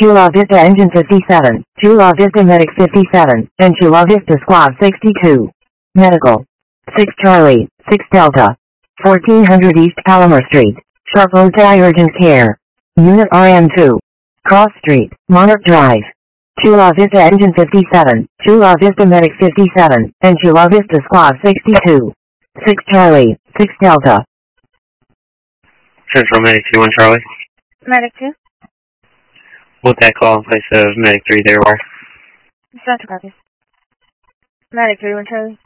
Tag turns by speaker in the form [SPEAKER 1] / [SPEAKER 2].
[SPEAKER 1] Chula Vista Engine 57, Chula Vista Medic 57, and Chula Vista Squad 62. Medical. 6 Charlie, 6 Delta. 1400 East Palomar Street, Sharp Otai Urgent Care. Unit RM2. Cross Street, Monarch Drive. Chula Vista Engine 57, Chula Vista Medic 57, and Chula Vista Squad 62. 6 Charlie, 6 Delta.
[SPEAKER 2] Central Medic 2-1 Charlie.
[SPEAKER 3] Medic 2.
[SPEAKER 2] What's that call in place of Medic 3 there, where?
[SPEAKER 3] Central copy. Medic 3-1 Charlie.